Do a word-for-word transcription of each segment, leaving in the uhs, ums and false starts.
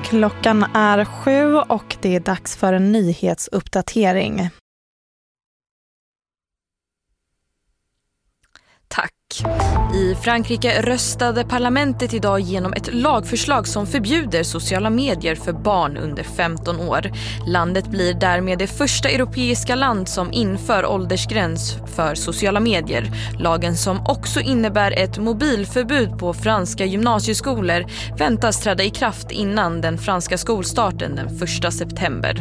Klockan är sju och det är dags för en nyhetsuppdatering. Tack. I Frankrike röstade parlamentet idag genom ett lagförslag som förbjuder sociala medier för barn under femton år. Landet blir därmed det första europeiska land som inför åldersgräns för sociala medier. Lagen, som också innebär ett mobilförbud på franska gymnasieskolor, väntas träda i kraft innan den franska skolstarten den första september.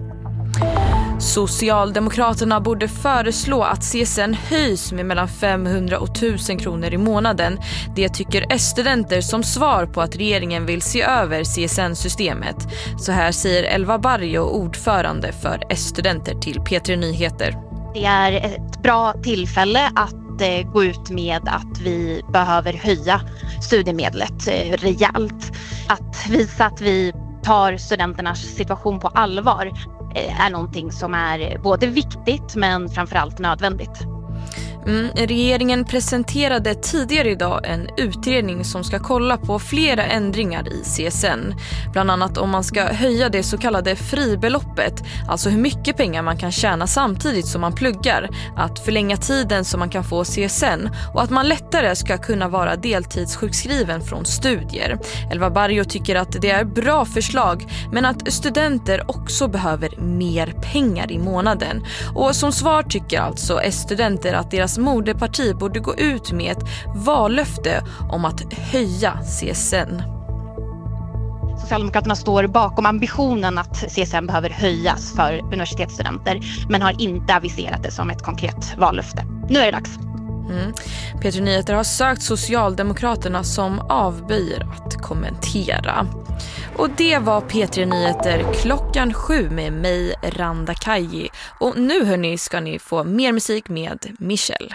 Socialdemokraterna borde föreslå att C S N höjs med mellan femhundra och tusen kronor i månaden. Det tycker S-studenter som svar på att regeringen vill se över C S N-systemet. Så här säger Elva Barrio, ordförande för S-studenter, till P tre Nyheter. Det är ett bra tillfälle att eh, gå ut med att vi behöver höja studiemedlet eh, rejält. Att visa att vi tar studenternas situation på allvar är någonting som är både viktigt men framförallt nödvändigt. Mm, regeringen presenterade tidigare idag en utredning som ska kolla på flera ändringar i C S N. Bland annat om man ska höja det så kallade fribeloppet, alltså hur mycket pengar man kan tjäna samtidigt som man pluggar, att förlänga tiden som man kan få C S N och att man lättare ska kunna vara deltidssjukskriven från studier. Elva Barrio tycker att det är bra förslag, men att studenter också behöver mer pengar i månaden. Och som svar tycker alltså S-studenter att deras moderparti borde gå ut med ett vallöfte om att höja C S N. Socialdemokraterna står bakom ambitionen att C S N behöver höjas för universitetsstudenter, men har inte aviserat det som ett konkret vallöfte. Nu är det dags. Mm. P tre Nyheter har sökt Socialdemokraterna som avböjer att kommentera. Och det var P tre Nyheter klockan sju med mig, Randa Kaji. Och nu hörni ska ni få mer musik med Michelle.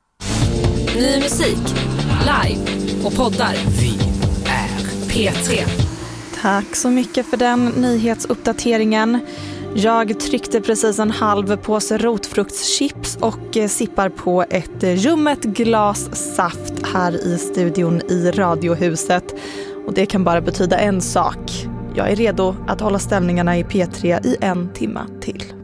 Ny musik, live och poddar. Vi är P tre. Tack så mycket för den nyhetsuppdateringen. Jag tryckte precis en halv påse rotfruktschips och sippar på ett ljummet glas saft här i studion i Radiohuset. Och det kan bara betyda en sak. Jag är redo att hålla ställningarna i P tre i en timme till.